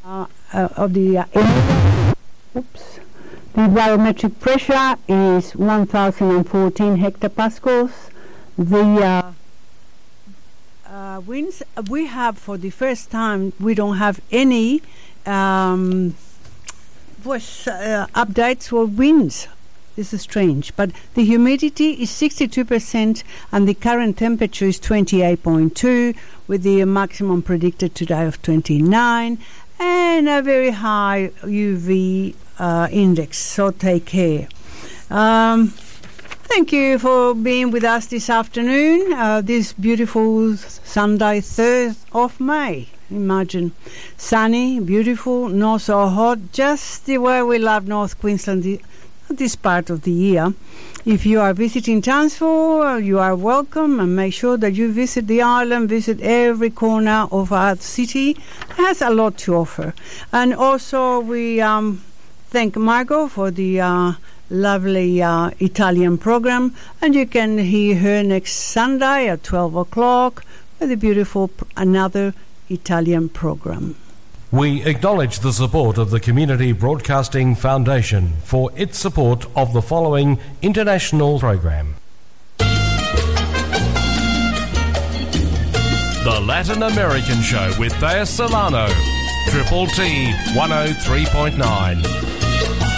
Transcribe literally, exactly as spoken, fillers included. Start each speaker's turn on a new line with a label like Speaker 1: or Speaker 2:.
Speaker 1: uh, uh, of the uh, oops, the barometric pressure is one thousand fourteen hectopascals. The uh, uh, winds we have for the first time, we don't have any um, voice, uh, updates for winds. This is strange, but the humidity is sixty-two percent and the current temperature is twenty-eight point two with the maximum predicted today of twenty-nine and a very high U V uh, index, so take care. Um, thank you for being with us this afternoon, uh, this beautiful Sunday, third of May. Imagine, sunny, beautiful, not so hot, just the way we love North Queensland the, this part of the year. If you are visiting Townsville, you are welcome, and make sure that you visit the island, visit every corner of our city. It has a lot to offer. And also we um, thank Margot for the uh, lovely uh, Italian program, and you can hear her next Sunday at twelve o'clock with a beautiful another Italian program.
Speaker 2: We acknowledge the support of the Community Broadcasting Foundation for its support of the following international program. The Latin American Show with Thea Solano, Triple T one oh three point nine.